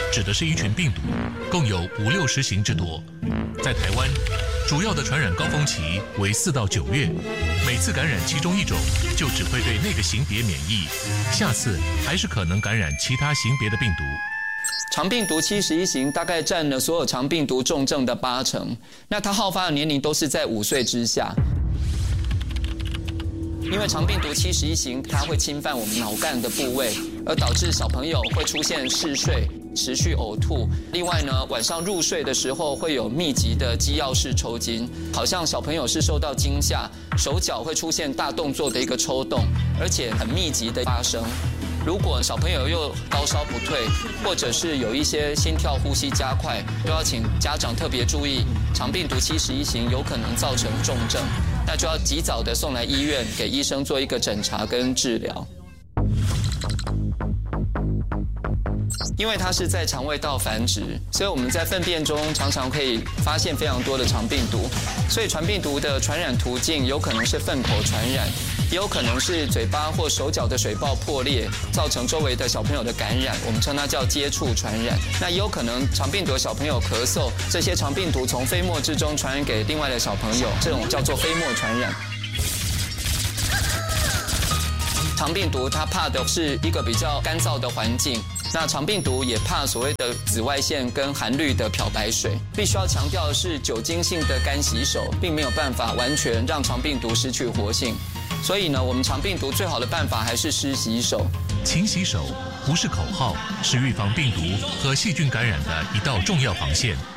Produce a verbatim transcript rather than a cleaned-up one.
指的是一群病毒，共有五六十型之多。在台湾，主要的传染高峰期为四到九月，每次感染其中一种，就只会对那个型别免疫，下次还是可能感染其他型别的病毒。 肠病毒七十一型大概占了所有肠病毒重症的八成，那它好发的年龄都是在五岁之下。因为肠病毒七十一型，它会侵犯我们脑干的部位，而导致小朋友会出现嗜睡、持续呕吐。另外呢，晚上入睡的时候会有密集的肌药式抽筋，好像小朋友是受到惊吓，手脚会出现大动作的一个抽动，而且很密集的发生。如果小朋友又高烧不退，或者是有一些心跳、呼吸加快，都要请家长特别注意，肠病毒七十一型有可能造成重症，那就要及早的送来医院，给医生做一个诊查跟治疗。因为它是在肠胃道繁殖，所以我们在粪便中常常可以发现非常多的肠病毒。所以传病毒的传染途径有可能是粪口传染，也有可能是嘴巴或手脚的水泡破裂，造成周围的小朋友的感染，我们称它叫接触传染。那也有可能肠病毒小朋友咳嗽，这些肠病毒从飞沫之中传染给另外的小朋友，这种叫做飞沫传染。肠病毒它怕的是一个比较干燥的环境，那肠病毒也怕所谓的紫外线跟含氯的漂白水。必须要强调的是，酒精性的干洗手并没有办法完全让肠病毒失去活性，所以呢，我们肠病毒最好的办法还是湿洗手。 勤洗手不是口号，是预防病毒和细菌感染的一道重要防线。